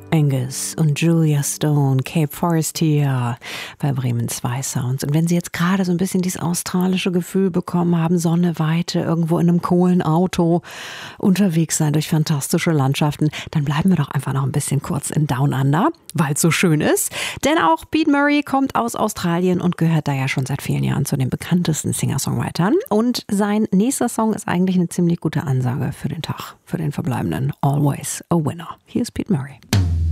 Angus und Julia Stone, Cape Forest hier bei Bremen 2 Sounds. Und wenn Sie jetzt gerade so ein bisschen dieses australische Gefühl bekommen haben, Sonne, Weite, irgendwo in einem coolen Auto unterwegs sein durch fantastische Landschaften, dann bleiben wir doch einfach noch ein bisschen kurz in Down Under, weil es so schön ist. Denn auch Pete Murray kommt aus Australien und gehört da ja schon seit vielen Jahren zu den bekanntesten Singer-Songwritern. Und sein nächster Song ist eigentlich eine ziemlich gute Ansage für den Tag, für den verbleibenden Always a Winner. Hier ist Pete Murray.